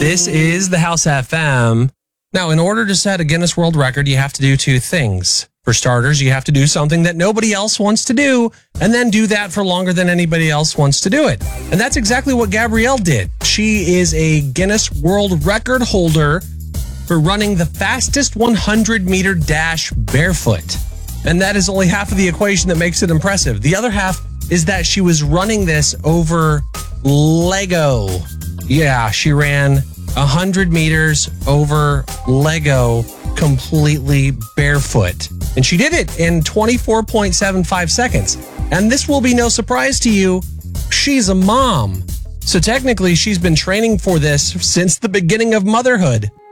This is the House FM. Now, in order to set a Guinness World Record, you have to do two things. For starters, you have to do something that nobody else wants to do, and then do that for longer than anybody else wants to do it. And that's exactly what Gabrielle did. She is a Guinness World Record holder for running the fastest 100-meter dash barefoot. And that is only half of the equation that makes it impressive. The other half is that she was running this over Lego. Yeah, she ran 100 meters over Lego completely barefoot. And she did it in 24.75 seconds. And this will be no surprise to you. She's a mom. So technically, she's been training for this since the beginning of motherhood.